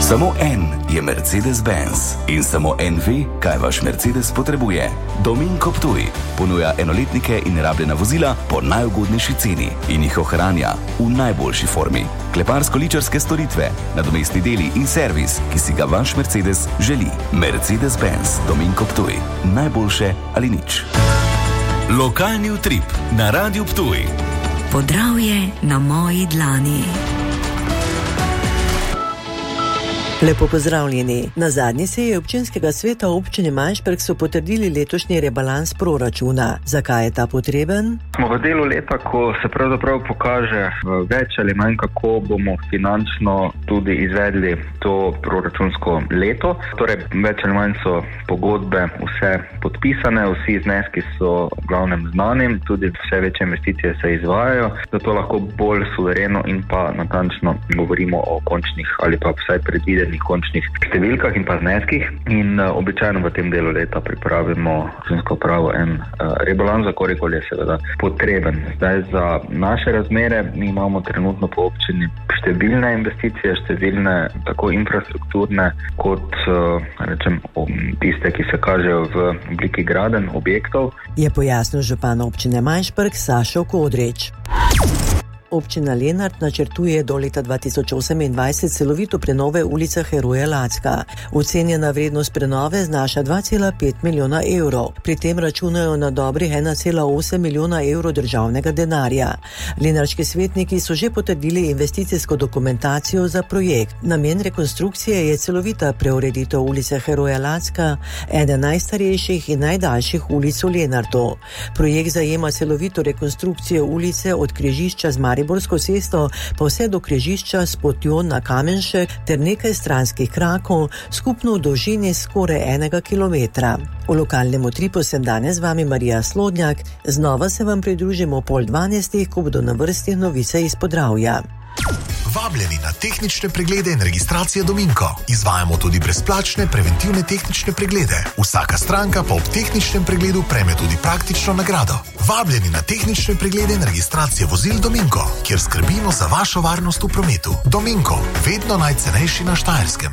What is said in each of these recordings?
Samo en je Mercedes-Benz in samo en ve, kaj vaš Mercedes potrebuje. Dominko Ptuj ponuja enoletnike in rabljena vozila po najugodnejši ceni in jih ohranja v najboljši formi. Kleparsko-ličarske storitve, nadomestni deli in servis, ki si ga vaš Mercedes želi. Mercedes-Benz Dominko Ptuj. Najboljše ali nič. Lokalni utrip na Radiu Ptuj. Podravje na moji dlani. Lepo pozdravljeni. Na zadnji seji občinskega sveta občine Majšperk so potrdili letošnji rebalans proračuna. Zakaj je ta potreben? Smo v delu leta, ko se pravzaprav pokaže več ali manj, kako bomo finančno tudi izvedli to proračunsko leto. Torej, več ali manj so pogodbe vse podpisane, vsi zneski so v glavnem znani, tudi vse večje investicije se izvajajo, zato lahko bolj suvereno in pa natančno govorimo o končnih ali pa vsaj predvidenih končnih številkah in pa zneskih. In običajno v tem delu leta pripravimo občinsko upravo en rebalans, za kolikor je seveda potreben. Zdaj za naše razmere mi imamo trenutno po občini številne investicije, številne tako infrastrukturne kot tiste, ki se kažejo v obliki gradenj objektov. Je pojasnil župan občine Majšperk Sašo Kodrič. Občina Lenart načrtuje do leta 2028 celovito prenove ulice Heroja Lacka. Ocenjena vrednost prenove znaša 2,5 milijona evrov. Pri tem računajo na dobrih 1,8 milijona evrov državnega denarja. Lenarški svetniki so že potrdili investicijsko dokumentacijo za projekt. Namen rekonstrukcije je celovita preureditev ulice Heroja Lacka, ene najstarejših in najdaljših ulic v Lenartu. Projekt zajema celovito rekonstrukcijo ulice od križišča z Mariborsko cesto pa vse do križišča s potjo na Kamenšek ter nekaj stranskih krakov, skupno v dolžini skoraj 1 kilometra. V lokalnem utripu sem danes z vami Marija Slodnjak, znova se vam pridružimo 11:30, ko bodo na vrsti novice iz Podravja. Vabljeni na tehnične preglede in registracije Dominko. Izvajamo tudi brezplačne preventivne tehnične preglede. Vsaka stranka pa ob tehničnem pregledu prejme tudi praktično nagrado. Vabljeni na tehnične preglede in registracije vozil Dominko, kjer skrbimo za vašo varnost v prometu. Dominko, vedno najcenejši na Štajerskem.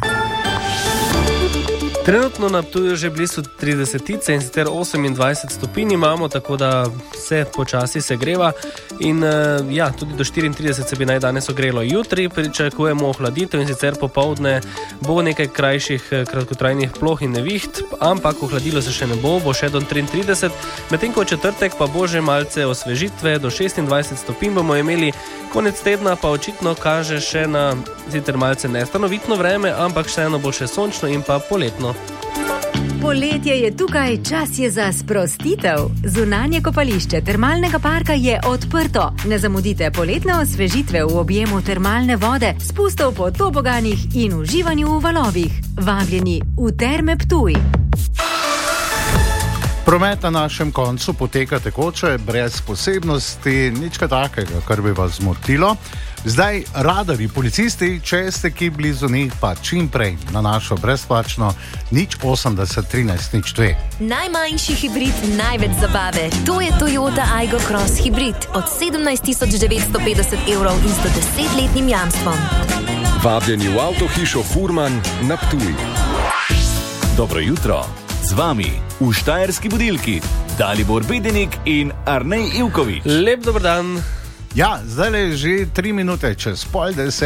Trenutno na Ptuju že blizu 30 in sicer 28 stopinj imamo, tako da se počasi segreva in tudi do 34 se bi naj danes ogrelo. Jutri pričakujemo ohladitev in sicer popoldne bo nekaj krajših kratkotrajnih ploh in neviht, ampak ohladilo se še ne bo še do 33, medtem ko četrtek pa bo že malce osvežitve, do 26 stopinj bomo imeli. Konec tedna pa očitno kaže še na sicer malce nestanovitno vreme, ampak vseeno bo še sončno in pa poletno. Poletje je tukaj, čas je za sprostitev. Zunanje kopališče termalnega parka je odprto. Ne zamudite poletne osvežitve v objemu termalne vode, spustov po toboganih in uživanju v valovih. Vabljeni v Terme Ptuj. Promet na našem koncu poteka tekoče, brez posebnosti, nič takega, kar bi vas zmotilo. Zdaj radarji, policisti, če ste ki blizu njih, pa čim prej na našo brezplačno 080 13 02. Najmanjši hibrid, največ zabave. To je Toyota Aygo Cross hibrid od 17.950 evrov in s 10-letnim jamstvom. Vabljeni v avtohišo Furman na Ptuj. Dobro jutro. Z vami v Štajerski budilki Dalibor Bedenik in Arnej Ivković. Lep dober dan. Ja, zdaj je že 3 minute čez 9:30.